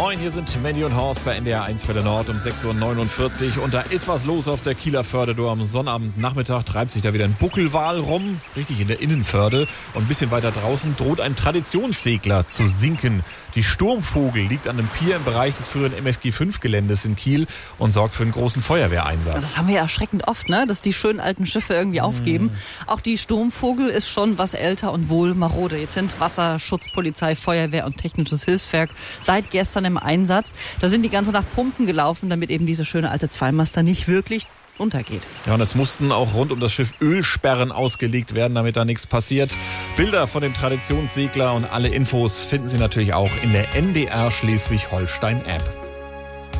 Moin, hier sind Mandy und Horst bei NDR 1 Welle Nord um 6.49 Uhr. Und da ist was los auf der Kieler Förde. Du, am Sonnabendnachmittag treibt sich da wieder ein Buckelwal rum, richtig in der Innenförde. Und ein bisschen weiter draußen droht ein Traditionssegler zu sinken. Die Sturmvogel liegt an einem Pier im Bereich des früheren MFG-5-Geländes in Kiel und sorgt für einen großen Feuerwehreinsatz. Das haben wir ja erschreckend oft, ne? Dass die schönen alten Schiffe irgendwie aufgeben. Auch die Sturmvogel ist schon was älter und wohl marode. Jetzt sind Wasserschutzpolizei, Feuerwehr und Technisches Hilfswerk seit gestern im Einsatz. Da sind die ganze Nacht Pumpen gelaufen, damit eben diese schöne alte Zweimaster nicht wirklich untergeht. Ja, und es mussten auch rund um das Schiff Ölsperren ausgelegt werden, damit da nichts passiert. Bilder von dem Traditionssegler und alle Infos finden Sie natürlich auch in der NDR Schleswig-Holstein-App.